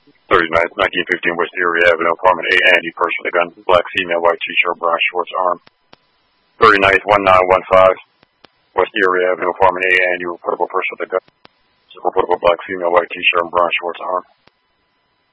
39th, 1915 West Erie Avenue, apartment A, Andy, person with a gun, black female, white t-shirt, brown shorts, arm. 39th, 1915 West Erie Avenue, apartment A, Andy, reportable person with a gun, reportable black female, white t-shirt, brown shorts, arm.